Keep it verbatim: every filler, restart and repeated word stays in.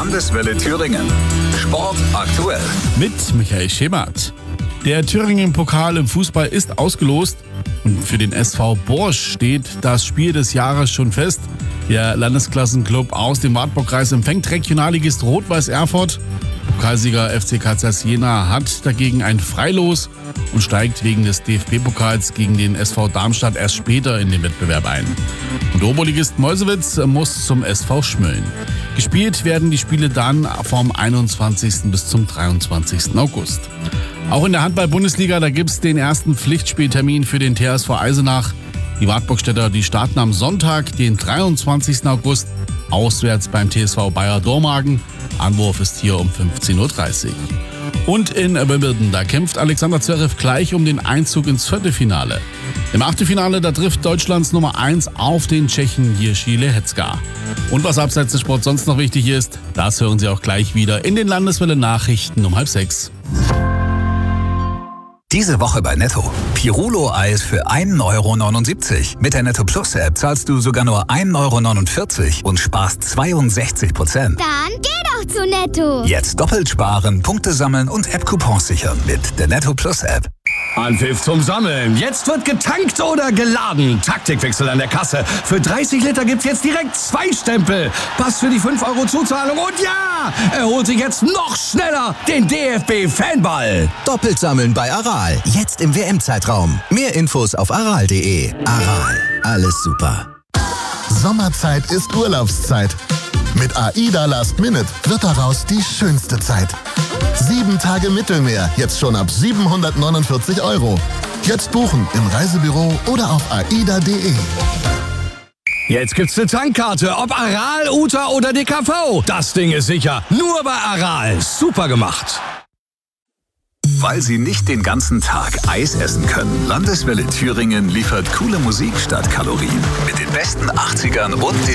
Landeswelle Thüringen. Sport aktuell. Mit Michael Schemert. Der Thüringen-Pokal im Fußball ist ausgelost und für den S V Borsch steht das Spiel des Jahres schon fest. Der Landesklassenclub aus dem Wartburgkreis empfängt Regionalligist Rot-Weiß Erfurt. Pokalsieger F C K Z Jena hat dagegen ein Freilos und steigt wegen des D F B-Pokals gegen den S V Darmstadt erst später in den Wettbewerb ein. Und Oberligist Meuselwitz muss zum S V Schmölln. Gespielt werden die Spiele dann vom einundzwanzigsten bis zum dreiundzwanzigsten August. Auch in der Handball-Bundesliga, da gibt es den ersten Pflichtspieltermin für den T H S V Eisenach. Die Wartburgstädter, die starten am Sonntag, den dreiundzwanzigsten August, auswärts beim T S V Bayer Dormagen. Anwurf ist hier um fünfzehn Uhr dreißig. Und in Wimbledon, da kämpft Alexander Zverev gleich um den Einzug ins Viertelfinale. Im Achtelfinale, da trifft Deutschlands Nummer eins auf den Tschechen Jiří Lehecka. Und was abseits des Sports sonst noch wichtig ist, das hören Sie auch gleich wieder in den Landeswelle-Nachrichten um halb sechs. Diese Woche bei Netto. Pirulo-Eis für ein Euro neunundsiebzig. Mit der Netto Plus App zahlst du sogar nur ein Euro neunundvierzig und sparst zweiundsechzig Prozent. Dann geh doch zu Netto. Jetzt doppelt sparen, Punkte sammeln und App-Coupons sichern mit der Netto Plus App. Anpfiff zum Sammeln. Jetzt wird getankt oder geladen. Taktikwechsel an der Kasse. Für dreißig Liter gibt's jetzt direkt zwei Stempel. Pass für die fünf Euro Zuzahlung. Und ja, er holt sich jetzt noch schneller den D F B-Fanball. Doppelt sammeln bei Aral. Jetzt im W M-Zeitraum. Mehr Infos auf aral punkt de. Aral. Alles super. Sommerzeit ist Urlaubszeit. Mit AIDA Last Minute wird daraus die schönste Zeit. Sieben Tage Mittelmeer, jetzt schon ab siebenhundertneunundvierzig Euro. Jetzt buchen im Reisebüro oder auf aida punkt de. Jetzt gibt's eine Tankkarte, ob Aral, Uta oder D K V. Das Ding ist sicher. Nur bei Aral. Super gemacht. Weil Sie nicht den ganzen Tag Eis essen können, Landeswelle Thüringen liefert coole Musik statt Kalorien. Mit den besten achtzigern und den